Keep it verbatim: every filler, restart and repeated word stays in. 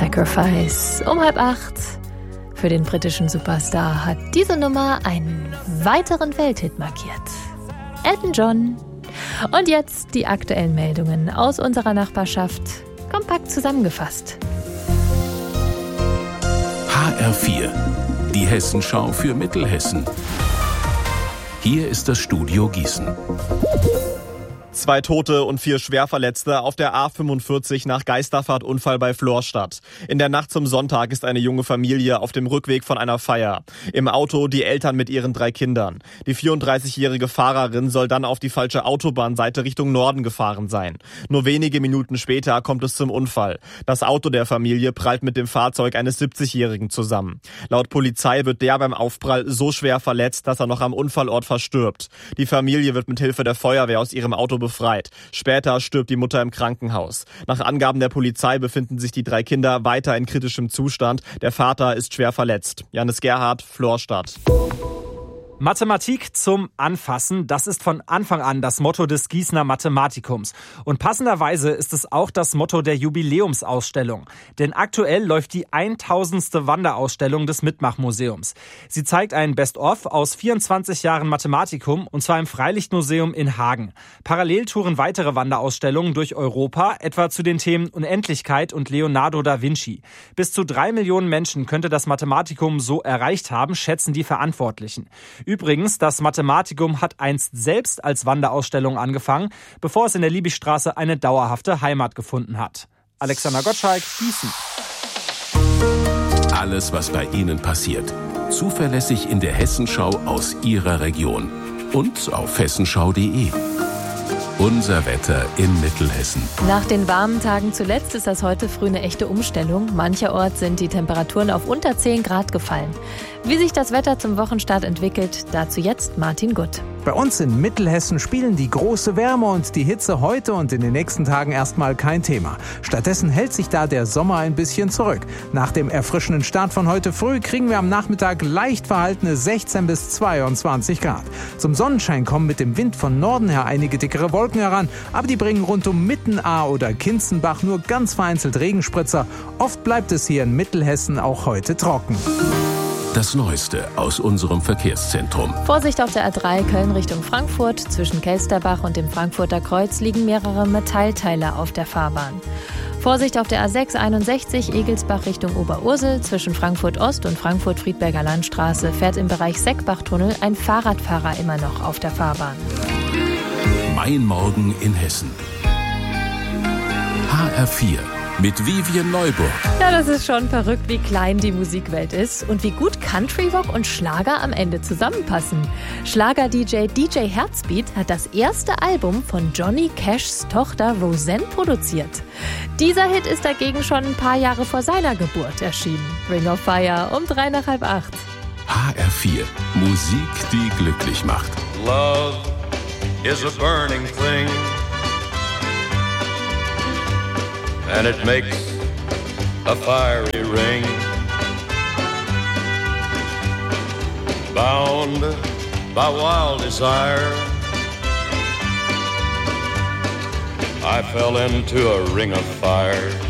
Sacrifice um halb acht. Für den britischen Superstar hat diese Nummer einen weiteren Welthit markiert. Elton John. Und jetzt die aktuellen Meldungen aus unserer Nachbarschaft, kompakt zusammengefasst. H R vier, die Hessenschau für Mittelhessen. Hier ist das Studio Gießen. Zwei Tote und vier Schwerverletzte auf der A fünfundvierzig nach Geisterfahrtunfall bei Florstadt. In der Nacht zum Sonntag ist eine junge Familie auf dem Rückweg von einer Feier. Im Auto die Eltern mit ihren drei Kindern. Die vierunddreißigjährige Fahrerin soll dann auf die falsche Autobahnseite Richtung Norden gefahren sein. Nur wenige Minuten später kommt es zum Unfall. Das Auto der Familie prallt mit dem Fahrzeug eines siebzigjährigen zusammen. Laut Polizei wird der beim Aufprall so schwer verletzt, dass er noch am Unfallort verstirbt. Die Familie wird mit Hilfe der Feuerwehr aus ihrem Auto befreit. Später stirbt die Mutter im Krankenhaus. Nach Angaben der Polizei befinden sich die drei Kinder weiter in kritischem Zustand. Der Vater ist schwer verletzt. Janis Gerhardt, Florstadt. Mathematik zum Anfassen, das ist von Anfang an das Motto des Gießener Mathematikums. Und passenderweise ist es auch das Motto der Jubiläumsausstellung. Denn aktuell läuft die tausendste Wanderausstellung des Mitmachmuseums. Sie zeigt ein Best-of aus vierundzwanzig Jahren Mathematikum, und zwar im Freilichtmuseum in Hagen. Parallel touren weitere Wanderausstellungen durch Europa, etwa zu den Themen Unendlichkeit und Leonardo da Vinci. Bis zu drei Millionen Menschen könnte das Mathematikum so erreicht haben, schätzen die Verantwortlichen. Übrigens, das Mathematikum hat einst selbst als Wanderausstellung angefangen, bevor es in der Liebigstraße eine dauerhafte Heimat gefunden hat. Alexander Gottschalk, Gießen. Alles, was bei Ihnen passiert, zuverlässig in der Hessenschau aus Ihrer Region und auf hessenschau punkt de. Unser Wetter in Mittelhessen. Nach den warmen Tagen zuletzt ist das heute früh eine echte Umstellung. Mancherorts sind die Temperaturen auf unter zehn Grad gefallen. Wie sich das Wetter zum Wochenstart entwickelt, dazu jetzt Martin Gutt. Bei uns in Mittelhessen spielen die große Wärme und die Hitze heute und in den nächsten Tagen erstmal kein Thema. Stattdessen hält sich da der Sommer ein bisschen zurück. Nach dem erfrischenden Start von heute früh kriegen wir am Nachmittag leicht verhaltene sechzehn bis zweiundzwanzig Grad. Zum Sonnenschein kommen mit dem Wind von Norden her einige dickere Wolken heran, aber die bringen rund um Mittenahr oder Kinzenbach nur ganz vereinzelt Regenspritzer. Oft bleibt es hier in Mittelhessen auch heute trocken. Das Neueste aus unserem Verkehrszentrum. Vorsicht auf der A drei Köln Richtung Frankfurt. Zwischen Kelsterbach und dem Frankfurter Kreuz liegen mehrere Metallteile auf der Fahrbahn. Vorsicht auf der A sechs einundsechzig Egelsbach Richtung Oberursel. Zwischen Frankfurt Ost und Frankfurt-Friedberger Landstraße fährt im Bereich Seckbachtunnel ein Fahrradfahrer immer noch auf der Fahrbahn. Mein Morgen in Hessen. H R vier. Mit Vivian Neuburg. Ja, das ist schon verrückt, wie klein die Musikwelt ist und wie gut Country Rock und Schlager am Ende zusammenpassen. Schlager-D J D J Herzbeat hat das erste Album von Johnny Cashs Tochter Roseanne produziert. Dieser Hit ist dagegen schon ein paar Jahre vor seiner Geburt erschienen. Ring of Fire um drei nach halb acht. H R vier. Musik, die glücklich macht. Love is a burning thing. And it makes a fiery ring. Bound by wild desire, I fell into a ring of fire.